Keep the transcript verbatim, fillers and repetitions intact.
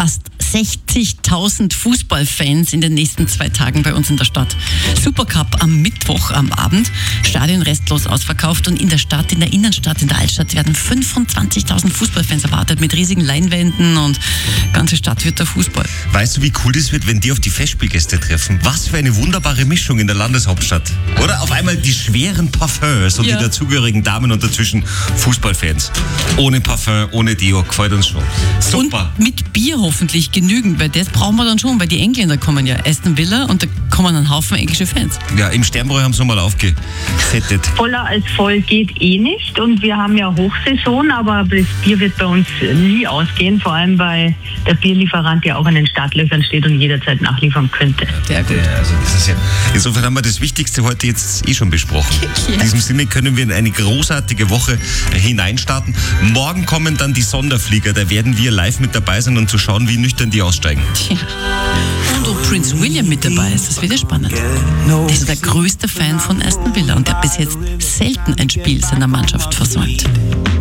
Fast sechzigtausend Fußballfans in den nächsten zwei Tagen bei uns in der Stadt. Supercup am Mittwoch am Abend, Stadion restlos ausverkauft und in der Stadt, in der Innenstadt, in der Altstadt werden fünfundzwanzigtausend Fußballfans erwartet mit riesigen Leinwänden und ganze Stadt wird der Fußball. Weißt du, wie cool das wird, wenn die auf die Festspielgäste treffen? Was für eine wunderbare Mischung in der Landeshauptstadt. Oder auf einmal die schweren Parfums und ja. die dazugehörigen Damen und dazwischen Fußballfans. Ohne Parfum, ohne Deo, gefällt uns schon. Super. Und mit Bier hoffentlich genügend, weil das brauchen wir dann schon, weil die Engländer kommen ja. Aston Villa und da kommen ein Haufen englische Fans. Ja, im Sternbräu haben sie mal aufgesettet. Voller als voll geht eh nicht und wir haben ja Hochsaison, aber das Bier wird bei uns nie ausgehen, vor allem weil der Bierlieferant ja auch in den Startlöchern steht und jederzeit nachliefern könnte. Sehr gut. Ja, also das ist ja, insofern haben wir das Wichtigste heute jetzt eh schon besprochen. Ja. In diesem Sinne können wir in eine großartige Woche hineinstarten. Morgen kommen dann die Sonderflieger, da werden wir live mit dabei sein und zu schauen, wie nüchtern die aussteigen. Tja. Und ob Prince William mit dabei ist, das wird ja spannend. Der ist der größte Fan von Aston Villa und der hat bis jetzt selten ein Spiel seiner Mannschaft versäumt.